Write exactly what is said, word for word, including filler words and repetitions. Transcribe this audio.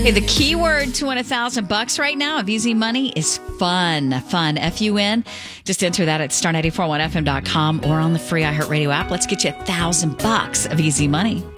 Hey, the keyword to win a thousand bucks right now of Easy Money is fun. Fun. F U N. Just enter that at star nine four one f m dot com or on the free iHeartRadio app. Let's get you a thousand bucks of Easy Money.